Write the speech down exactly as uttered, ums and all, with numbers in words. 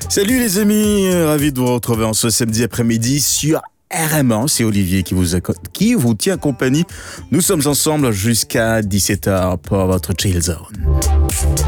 Salut les amis, ravi de vous retrouver en ce samedi après-midi sur R M un. C'est Olivier qui vous, acco- qui vous tient compagnie. Nous sommes ensemble jusqu'à dix-sept heures pour votre Chill Zone.